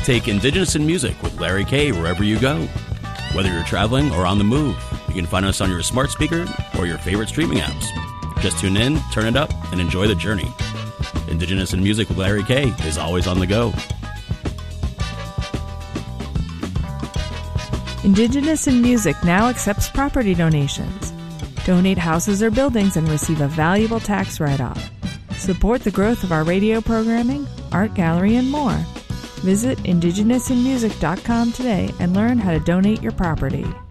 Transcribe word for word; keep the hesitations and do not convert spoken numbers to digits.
Take Indigenous in Music with Larry K wherever you go. Whether you're traveling or on the move, you can find us on your smart speaker or your favorite streaming apps. Just tune in, turn it up, and enjoy the journey. Indigenous in Music with Larry K is always on the go. Indigenous in Music now accepts property donations. Donate houses or buildings and receive a valuable tax write-off. Support the growth of our radio programming, art gallery, and more. Visit indigenous in music dot com today and learn how to donate your property.